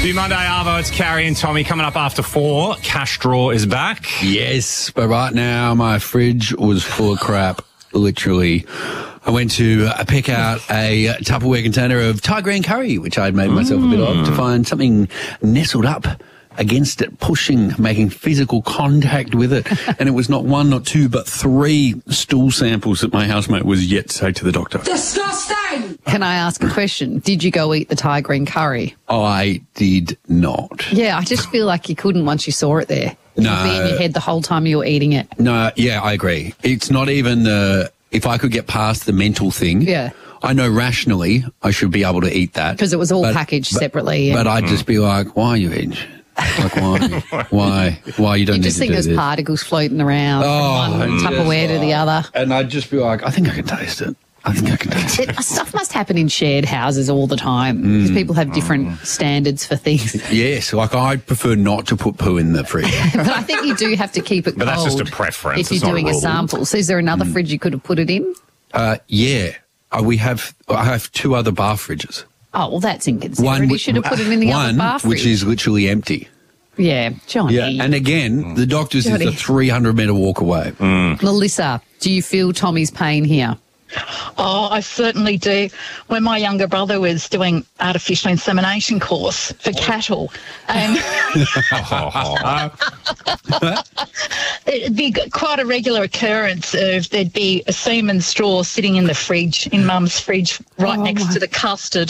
The Monday Arvo, it's Carrie and Tommy coming up after 4. Cash Draw is back. Yes, but right now my fridge was full of crap, literally. I went to pick out a Tupperware container of Thai green curry, which I'd made myself a bit of, to find something nestled up against it, pushing, making physical contact with it. And it was not one, not two, but 3 stool samples that my housemate was yet to take to the doctor. Disgusting! Can I ask a question? Did you go eat the Thai green curry? I did not. Yeah, I just feel like you couldn't once you saw it there. No. It'd be in your head the whole time you were eating it. No, yeah, I agree. It's not even, if I could get past the mental thing. Yeah. I know rationally I should be able to eat that. Because it was all packaged separately. But I'd just be like, why are you eating? Like, why? Why you don't you need just to think do there's this? particles floating around from one Tupperware to the other. And I'd just be like, I think I can taste it. I think I can taste it. Stuff must happen in shared houses all the time because people have different standards for things. Yes, like I prefer not to put poo in the fridge. But I think you do have to keep it cold. But that's just a preference. If you're It's not a doing a rule. sample. So is there another fridge you could have put it in? Yeah. I have 2 other bar fridges. Oh, well, that's inconsiderate. You should have put it in the other bar fridge. which is literally empty. Yeah, Johnny. Yeah, and again, the doctor's Johnny. is a 300-metre walk away. Melissa, do you feel Tommy's pain here? Oh, I certainly do. When my younger brother was doing artificial insemination course for cattle, it'd be quite a regular occurrence of there'd be a semen straw sitting in the fridge, in Mum's fridge, right next to the custard.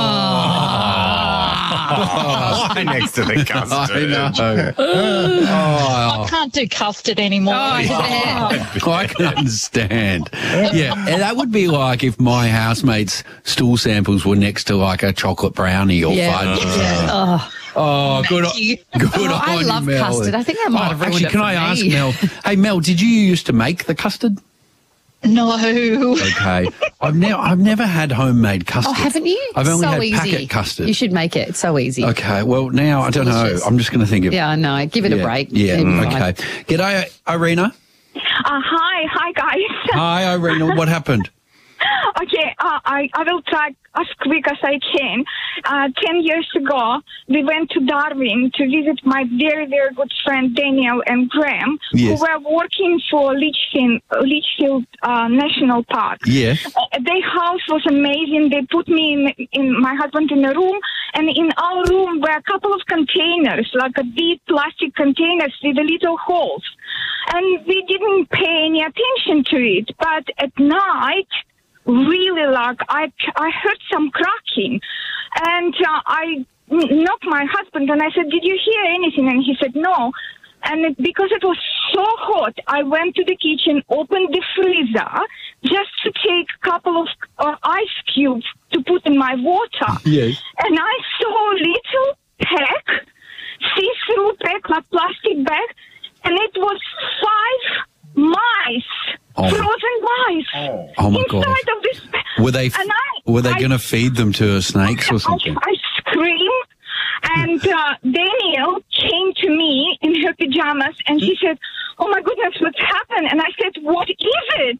Right next to the custard. I know. I can't do custard anymore. I can understand. Yeah, and that would be like if my housemate's stool samples were next to like a chocolate brownie or fudge. Oh, good on you, I love Mel. custard. I think I might have ruined actually, it can for I ask me. Mel? Hey, Mel, did you used to make the custard? No. Okay, I've never had homemade custard. Oh, haven't you? I've only so had easy. packet custard. You should make it. It's so easy. Okay, well now I don't delicious. know. I'm just going to think of. Yeah, I know. Give it a break. Yeah. It'll be fine. Okay. G'day, Irina. Hi guys. Hi, Irina. What happened? Okay, I will try as quick as I can. 10 years ago, we went to Darwin to visit my very, very good friend Daniel and Graham, Yes. who were working for Litchfield National Park. Yes. Their house was amazing. They put me in my husband in a room, and in our room were a couple of containers, like a big plastic containers with the little holes. And we didn't pay any attention to it. But at night, really, like, I heard some cracking. And I knocked my husband, and I said, "Did you hear anything?" And he said, "No." And because it was so hot, I went to the kitchen, opened the freezer, just to take a couple of ice cubes to put in my water. Yes. And I saw a little pack, see-through pack, like plastic bag, and it was 5 mice, frozen mice, Oh my inside God. of this pack. Were they I going to feed them to snakes or something? I screamed, and Daniel came to me in her pajamas, and she said, "Oh my goodness, what's happened?" And I said, "What is it?"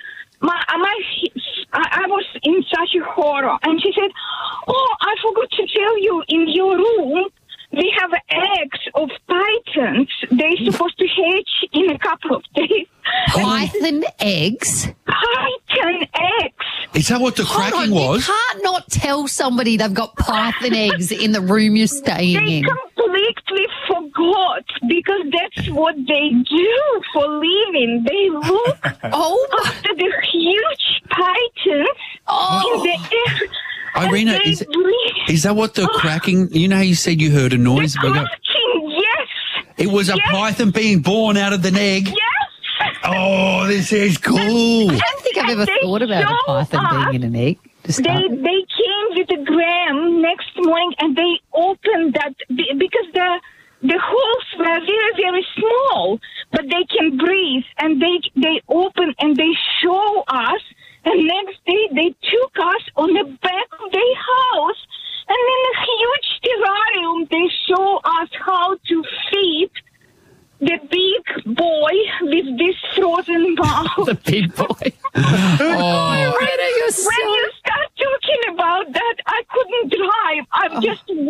I was in such a horror, and she said, "Oh, I forgot to tell you, in your room, we have eggs of pythons. They're supposed to hatch in a couple of days." Python eggs? Python eggs. Is that what the Hold cracking on, was? you can't not tell somebody they've got python eggs in the room you're staying They in. completely forgot, because that's what they do for living. They look after the huge pythons in the air. Irina, and they breathe. is that what the cracking? You know how you said you heard a noise? The cracking, yes. It was a Yes. python being born out of an egg. Yes. Oh, this is cool. I don't think I've ever They thought about a show python us- being in an egg. To start They with. came with a gram next morning, and they opened that because the holes were very, very small, but they can breathe, and they open and they show us. And next day they took us on the back of their house, and in a huge terrarium they show us how to feed the big boy with this frozen mouth. The big boy. Oh, When you start talking about that, I couldn't drive. I'm just way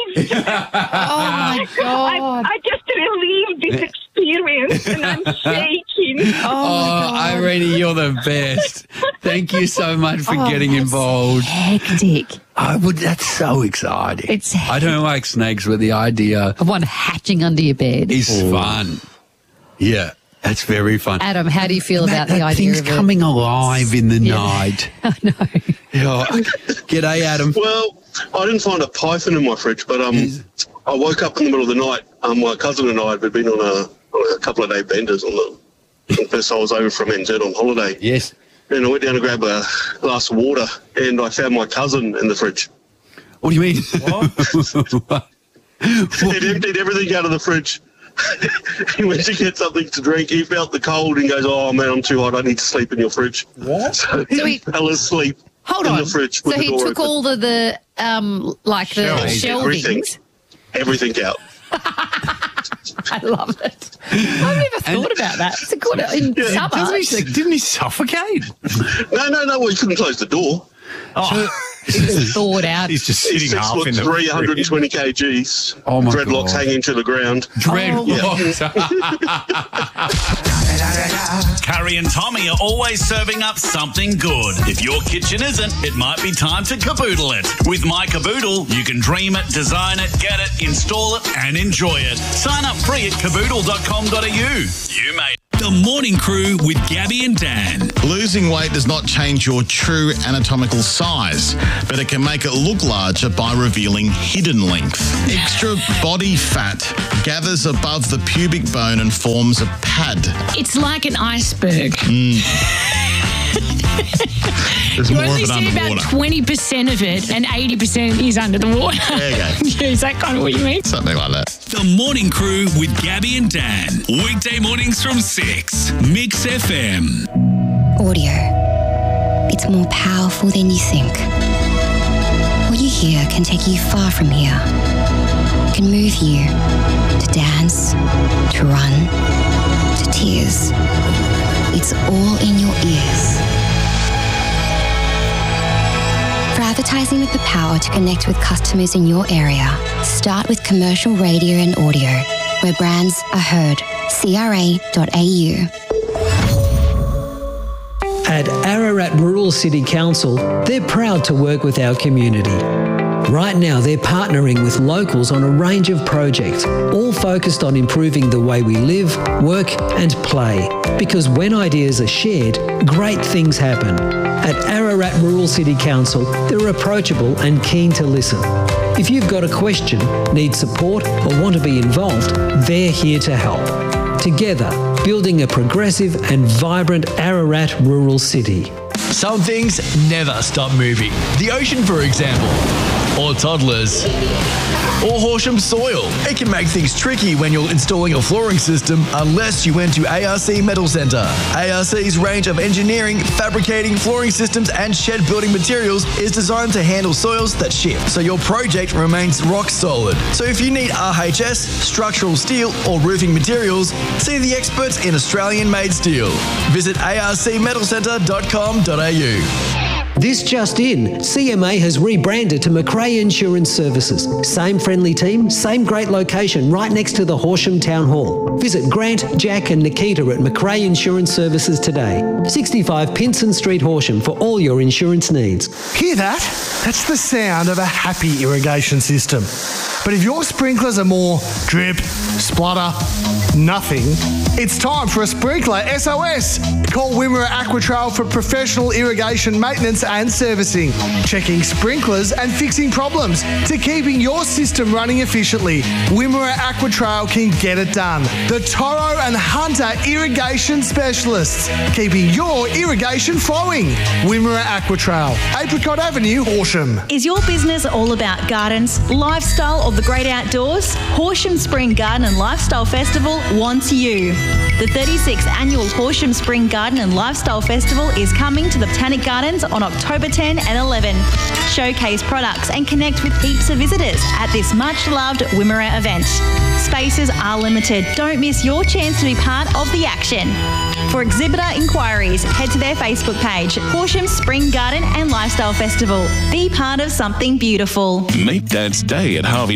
Oh my God. I just relived this experience and I'm shaking. Oh, Irene, you're the best. Thank you so much for getting involved. Hectic. That's so exciting. It's I don't like snakes, but the idea Of one hatching under your bed. is fun. Yeah, that's very fun. Adam, how do you feel about the idea thing's of it? coming alive in the night. I know. Yeah. G'day, Adam. Well, I didn't find a python in my fridge, but I woke up in the middle of the night. My cousin and I had been on a couple of day benders on the first I was over from NZ on holiday. Yes. And I went down to grab a glass of water, and I found my cousin in the fridge. What do you mean? What? He'd emptied everything out of the fridge. He went to get something to drink. He felt the cold and goes, "Oh man, I'm too hot. I need to sleep in your fridge." What? So he fell asleep in the fridge. So with the he door took open. all the shelvings. Everything out. I love it. I've never thought about that. It's a good in summer. Didn't he suffocate? No. Well, he couldn't close the door. It's thawed out. He's just He's sitting half in the 320 kgs. Oh, my Dreadlocks God. hanging to the ground. Dreadlocks. Carrie and Tommy are always serving up something good. If your kitchen isn't, it might be time to caboodle it. With My Caboodle, you can dream it, design it, get it, install it, and enjoy it. Sign up free at caboodle.com.au. You made The Morning Crew with Gabby and Dan. Losing weight does not change your true anatomical size, but it can make it look larger by revealing hidden length. Extra body fat gathers above the pubic bone and forms a pad. It's like an iceberg. There's You more of only it see about underwater. 20% of it and 80% is under the water. There you go. Yeah, is that kind of what you mean? Something like that. The Morning Crew with Gabby and Dan. Weekday mornings from 6. Mix FM. Audio. It's more powerful than you think. What you hear can take you far from here. Can move you to dance, to run, to tears. It's all in your ears. For advertising with the power to connect with customers in your area, start with commercial radio and audio, where brands are heard. CRA.au. At Ararat Rural City Council, they're proud to work with our community. Right now, they're partnering with locals on a range of projects, all focused on improving the way we live, work and play. Because when ideas are shared, great things happen. At Ararat Rural City Council, they're approachable and keen to listen. If you've got a question, need support or want to be involved, they're here to help. Together, building a progressive and vibrant Ararat rural city. Some things never stop moving. The ocean, for example. Or toddlers. Or Horsham soil. It can make things tricky when you're installing a flooring system unless you went to ARC Metal Centre. ARC's range of engineering, fabricating, flooring systems and shed building materials is designed to handle soils that shift, so your project remains rock solid. So if you need RHS, structural steel or roofing materials, see the experts in Australian-made steel. Visit arcmetalcentre.com.au. This just in, CMA has rebranded to McRae Insurance Services. Same friendly team, same great location right next to the Horsham Town Hall. Visit Grant, Jack and Nikita at McRae Insurance Services today. 65 Pinson Street, Horsham for all your insurance needs. Hear that? That's the sound of a happy irrigation system. But if your sprinklers are more drip, splutter, nothing, it's time for a sprinkler SOS. Call Wimmera Aquatrail for professional irrigation maintenance and servicing, checking sprinklers and fixing problems to keeping your system running efficiently. Wimmera Aquatrail can get it done. The Toro and Hunter irrigation specialists, keeping your irrigation flowing. Wimmera Aquatrail, Apricot Avenue, Horsham. Is your business all about gardens, lifestyle or the great outdoors? Horsham Spring Garden and Lifestyle Festival wants you. The 36th annual Horsham Spring Garden and Lifestyle Festival is coming to the Botanic Gardens on October 10 and 11. Showcase products and connect with heaps of visitors at this much-loved Wimmera event. Spaces are limited. Don't miss your chance to be part of the action. For exhibitor inquiries, head to their Facebook page, Horsham Spring Garden and Lifestyle Festival. Be part of something beautiful. Meet Dad's Day at Harvey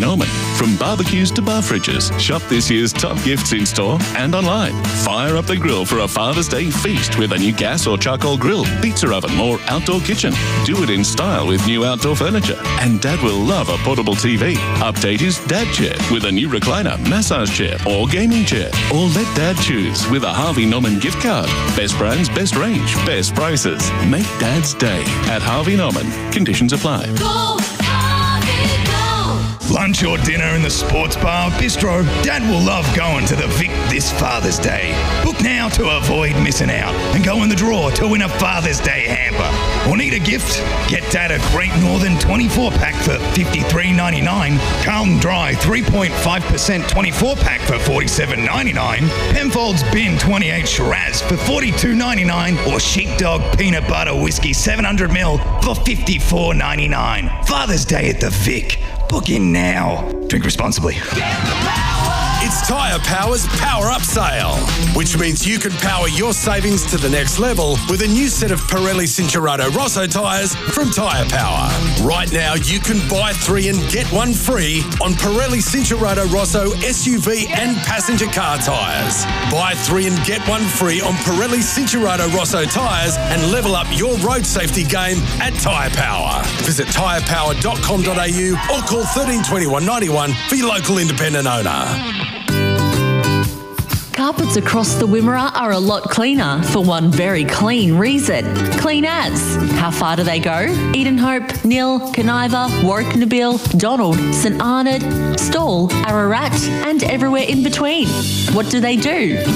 Norman. From barbecues to bar fridges, shop this year's top gifts in store and online. Fire up the grill for a Father's Day feast with a new gas or charcoal grill, pizza oven or outdoor kitchen. Do it in style with new outdoor furniture. And Dad will love a portable TV. Update his Dad chair with a new recliner, massage chair or gaming chair. Or let Dad choose with a Harvey Norman gift card. Best brands, best range, best prices. Make Dad's day at Harvey Norman. Conditions apply. Go, Harvey, go. Lunch or dinner in the sports bar or bistro, Dad will love going to the Vic this Father's Day. Book now to avoid missing out and go in the draw to win a Father's Day hamper. Or need a gift? Get Dad a Great Northern 24-pack for $53.99, Carlton Dry 3.5% 24-pack for $47.99, Penfolds Bin 28 Shiraz for $42.99, or Sheepdog Peanut Butter Whiskey 700ml for $54.99. Father's Day at the Vic. Book in now. Drink responsibly. It's Tyre Power's Power Up Sale, which means you can power your savings to the next level with a new set of Pirelli Cincherato Rosso tyres from Tyre Power. Right now, you can buy 3 and get 1 free on Pirelli Cincherato Rosso SUV and passenger car tyres. Buy 3 and get 1 free on Pirelli Cincherato Rosso tyres and level up your road safety game at Tyre Power. Visit tyrepower.com.au or call 13 21 91 for your local independent owner. Carpets across the Wimmera are a lot cleaner for one very clean reason. Clean as. How far do they go? Edenhope, Nil, Caniva, Warwick-Nabil, Donald, St Arnaud, Stawell, Ararat and everywhere in between. What do they do?